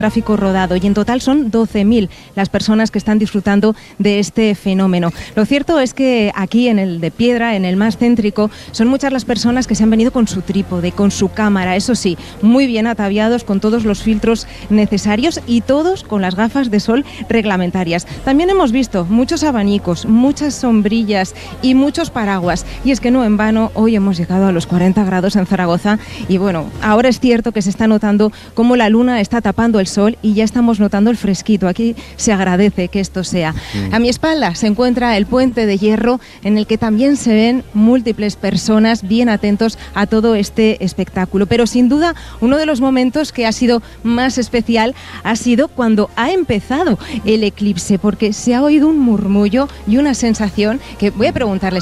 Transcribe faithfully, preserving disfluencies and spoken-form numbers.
tráfico rodado y en total son doce mil las personas que están disfrutando de este fenómeno. Lo cierto es que aquí en el de Piedra, en el más céntrico, son muchas las personas que se han venido con su trípode, con su cámara, eso sí, muy bien ataviados con todos los filtros necesarios y todos con las gafas de sol reglamentarias. También hemos visto muchos abanicos, muchas sombrillas y muchos paraguas. Y es que no en vano hoy hemos llegado a los cuarenta grados en Zaragoza y bueno, ahora es cierto que se está notando cómo la luna está tapando el sol y ya estamos notando el fresquito. Aquí se agradece que esto sea. A mi espalda se encuentra el puente de hierro en el que también se ven múltiples personas bien atentos a todo este espectáculo. Pero sin duda uno de los momentos que ha sido más especial ha sido cuando ha empezado el eclipse, porque se ha oído un murmullo y una sensación que voy a preguntarles